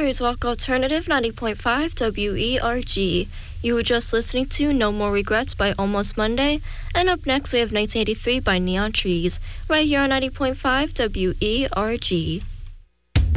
is Rock Alternative 90.5 WERG. You were just listening to No More Regrets by Almost Monday, and up next we have 1983 by Neon Trees, right here on 90.5 WERG.